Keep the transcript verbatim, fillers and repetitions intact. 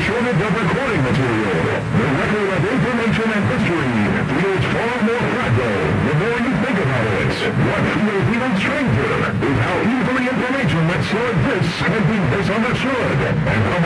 shortage of recording material. The record of information and history feels far more fragile the more you think about it. What feels even stranger is how easily information that still exists can be misunderstood, and how